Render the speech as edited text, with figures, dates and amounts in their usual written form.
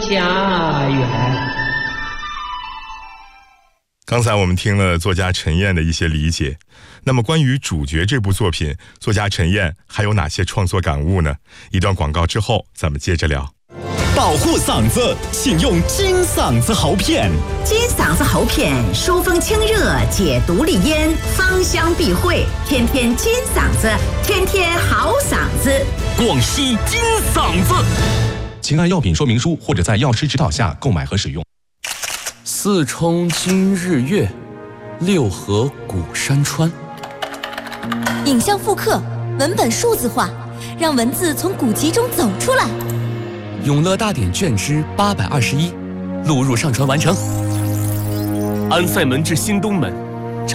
家园。 刚才我们听了作家陈燕的一些理解，那么关于主角这部作品，作家陈燕还有哪些创作感悟呢？一段广告之后咱们接着聊。 保护嗓子，请用金嗓子喉片。 金嗓子喉片疏风清热，解毒利咽，芳香避秽，天天金嗓子，天天好嗓子。 广西金嗓子， 请按药品说明书或者在药师指导下购买和使用。 四冲今日月，六合古山川。 影像复刻，文本数字化，让文字从古籍中走出来。 永乐大典卷之821，录入上传完成。安塞门至新东门